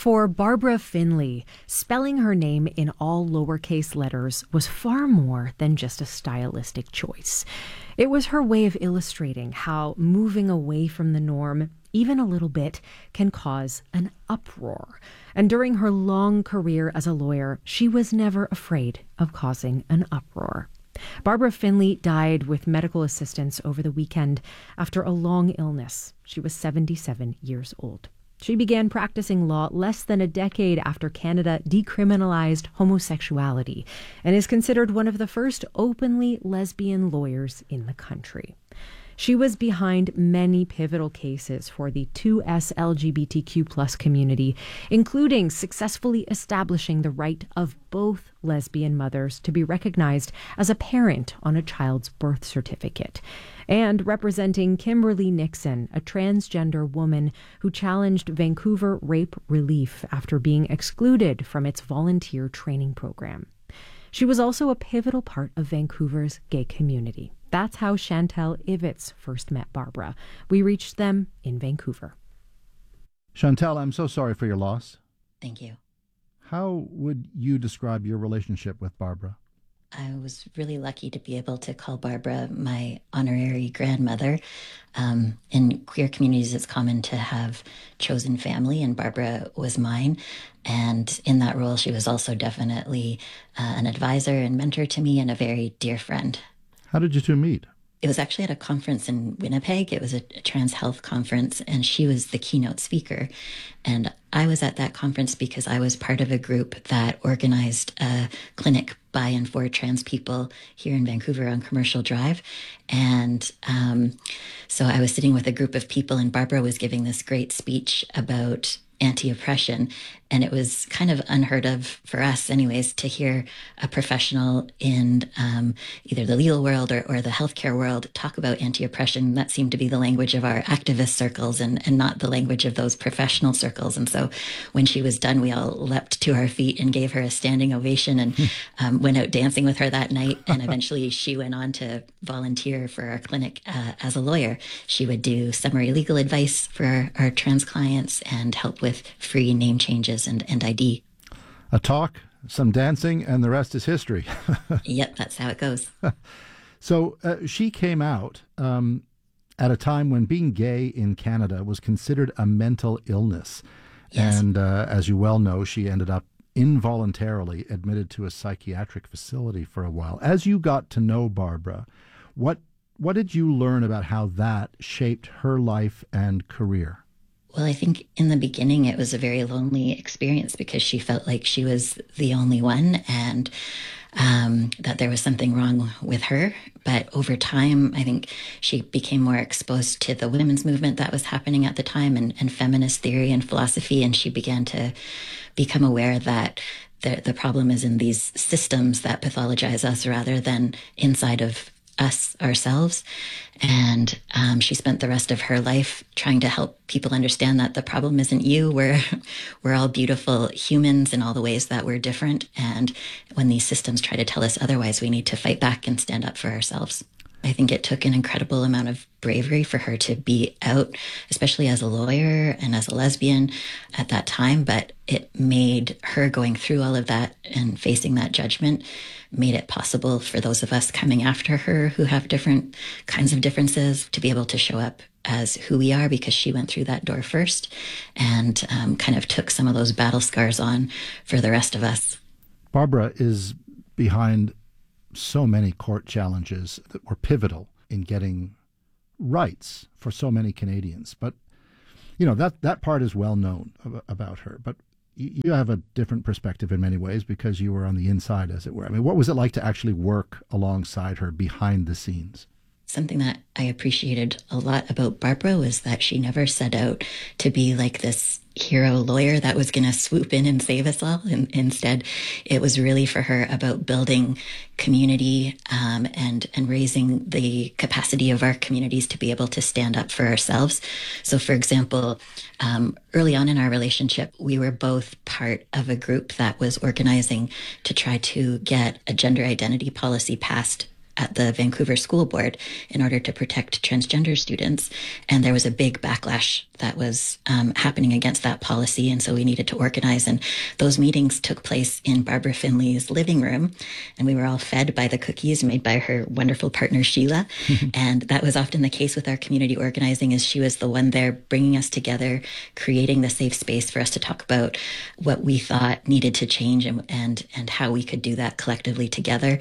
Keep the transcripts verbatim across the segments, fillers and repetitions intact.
For Barbara Finley, spelling her name in all lowercase letters was far more than just a stylistic choice. It was her way of illustrating how moving away from the norm, even a little bit, can cause an uproar. And during her long career as a lawyer, she was never afraid of causing an uproar. Barbara Finley died with medical assistance over the weekend after a long illness. She was seventy-seven years old. She began practicing law less than a decade after Canada decriminalized homosexuality and is considered one of the first openly lesbian lawyers in the country. She was behind many pivotal cases for the two S L G B T Q plus community, including successfully establishing the right of both lesbian mothers to be recognized as a parent on a child's birth certificate, and representing Kimberly Nixon, a transgender woman who challenged Vancouver Rape Relief after being excluded from its volunteer training program. She was also a pivotal part of Vancouver's gay community. That's how Chantal Ivitz first met Barbara. We reached them in Vancouver. Chantal, I'm so sorry for your loss. Thank you. How would you describe your relationship with Barbara? I was really lucky to be able to call Barbara my honorary grandmother. Um, in queer communities, it's common to have chosen family, and Barbara was mine. And in that role, she was also definitely uh, an advisor and mentor to me and a very dear friend. How did you two meet? It was actually at a conference in Winnipeg. It was a, a trans health conference, and she was the keynote speaker. And I was at that conference because I was part of a group that organized a clinic by and for trans people here in Vancouver on Commercial Drive. And um, so I was sitting with a group of people, and Barbara was giving this great speech about anti-oppression. And it was kind of unheard of for us anyways to hear a professional in um, either the legal world or, or the healthcare world talk about anti-oppression. That seemed to be the language of our activist circles and, and not the language of those professional circles. And so when she was done, we all leapt to our feet and gave her a standing ovation and um, went out dancing with her that night. And eventually she went on to volunteer for our clinic uh, as a lawyer. She would do summary legal advice for our, our trans clients and help with free name changes and, and I D. A talk, some dancing, and the rest is history. Yep, that's how it goes. So uh, she came out um, at a time when being gay in Canada was considered a mental illness. Yes. And uh, as you well know, she ended up involuntarily admitted to a psychiatric facility for a while. As you got to know Barbara, what what did you learn about how that shaped her life and career? Well, I think in the beginning it was a very lonely experience because she felt like she was the only one and um, that there was something wrong with her. But over time, I think she became more exposed to the women's movement that was happening at the time and, and feminist theory and philosophy. And she began to become aware that the, the problem is in these systems that pathologize us rather than inside of us ourselves. And um, she spent the rest of her life trying to help people understand that the problem isn't you. We're, we're all beautiful humans in all the ways that we're different. And when these systems try to tell us otherwise, we need to fight back and stand up for ourselves. I think it took an incredible amount of bravery for her to be out, especially as a lawyer and as a lesbian at that time. But it made her going through all of that and facing that judgment made it possible for those of us coming after her who have different kinds of differences to be able to show up as who we are because she went through that door first and um, kind of took some of those battle scars on for the rest of us. Barbara is behind so many court challenges that were pivotal in getting rights for so many Canadians. But, you know, that, that part is well known ab- about her. But you have a different perspective in many ways because you were on the inside, as it were. I mean, what was it like to actually work alongside her behind the scenes? Something that I appreciated a lot about Barbara was that she never set out to be like this hero lawyer that was going to swoop in and save us all. And instead, it was really for her about building community um, and and raising the capacity of our communities to be able to stand up for ourselves. So, for example, um, early on in our relationship, we were both part of a group that was organizing to try to get a gender identity policy passed at the Vancouver School Board in order to protect transgender students. And there was a big backlash that was um, happening against that policy. And so we needed to organize. And those meetings took place in Barbara Finley's living room. And we were all fed by the cookies made by her wonderful partner, Sheila. And that was often the case with our community organizing, is she was the one there bringing us together, creating the safe space for us to talk about what we thought needed to change and, and, and how we could do that collectively together.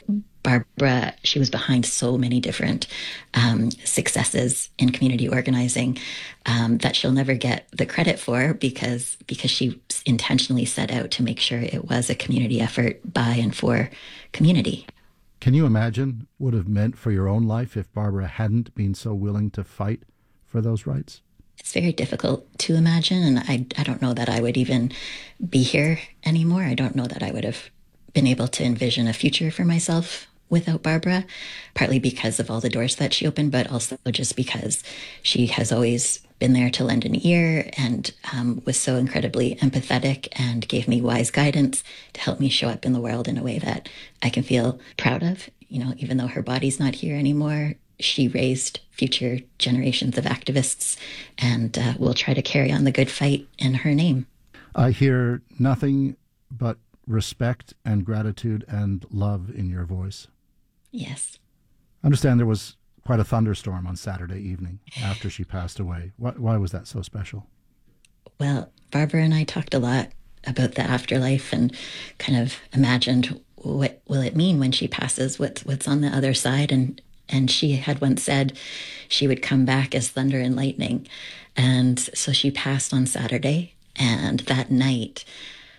Barbara, she was behind so many different um, successes in community organizing um, that she'll never get the credit for because because she intentionally set out to make sure it was a community effort by and for community. Can you imagine what it meant for your own life if Barbara hadn't been so willing to fight for those rights? It's very difficult to imagine, and I, I don't know that I would even be here anymore. I don't know that I would have been able to envision a future for myself without Barbara, partly because of all the doors that she opened, but also just because she has always been there to lend an ear and um, was so incredibly empathetic and gave me wise guidance to help me show up in the world in a way that I can feel proud of. You know, even though her body's not here anymore, she raised future generations of activists and uh, will try to carry on the good fight in her name. I hear nothing but respect and gratitude and love in your voice. Yes. I understand there was quite a thunderstorm on Saturday evening after she passed away. Why, why was that so special? Well, Barbara and I talked a lot about the afterlife and kind of imagined what will it mean when she passes, what's, what's on the other side. And, and she had once said she would come back as thunder and lightning. And so she passed on Saturday. And that night,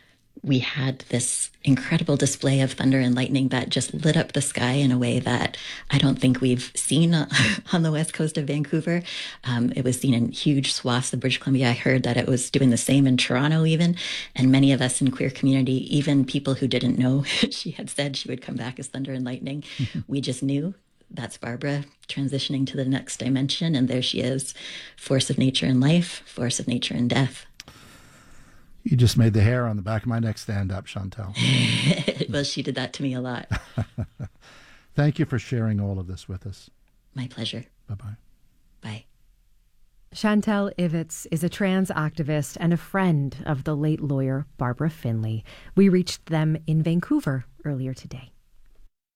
we had this incredible display of thunder and lightning that just lit up the sky in a way that I don't think we've seen on the west coast of Vancouver. Um, it was seen in huge swaths of British Columbia. I heard that it was doing the same in Toronto even. And many of us in queer community, even people who didn't know she had said she would come back as thunder and lightning, we just knew. That's Barbara transitioning to the next dimension. And there she is, force of nature and life, force of nature and death. You just made the hair on the back of my neck stand up, Chantal. Well, she did that to me a lot. Thank you for sharing all of this with us. My pleasure. Bye-bye. Bye. Chantal Ivitz is a trans activist and a friend of the late lawyer Barbara Finley. We reached them in Vancouver earlier today.